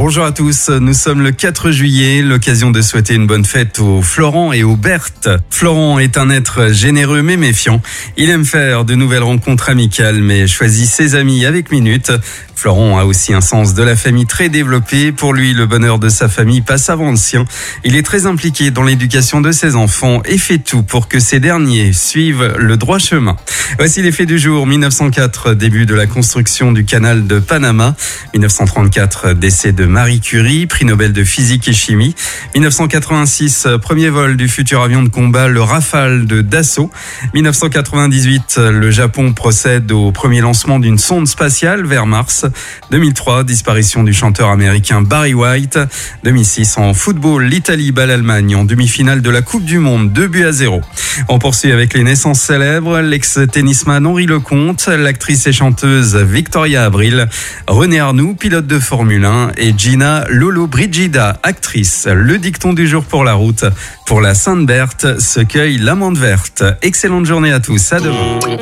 Bonjour à tous, nous sommes le 4 juillet, l'occasion de souhaiter une bonne fête aux Florent et aux Berthe. Florent est un être généreux mais méfiant. Il aime faire de nouvelles rencontres amicales mais choisit ses amis avec minute. Florent a aussi un sens de la famille très développé. Pour lui, le bonheur de sa famille passe avant le sien. Il est très impliqué dans l'éducation de ses enfants et fait tout pour que ces derniers suivent le droit chemin. Voici les faits du jour. 1904, début de la construction du canal de Panama. 1934, décès de Marie Curie, prix Nobel de physique et chimie. 1986, premier vol du futur avion de combat, le Rafale de Dassault. 1998, le Japon procède au premier lancement d'une sonde spatiale vers Mars. 2003, disparition du chanteur américain Barry White. 2006, en football, l'Italie bat l'Allemagne en demi-finale de la Coupe du Monde, 2-0. On poursuit avec les naissances célèbres. L'ex-tennisman Henri Lecomte, l'actrice et chanteuse Victoria Abril, René Arnoux, pilote de Formule 1, et Gina Lollobrigida, actrice. Le dicton du jour pour la route. Pour la Sainte-Berthe, se cueille l'amande verte. Excellente journée à tous, à demain.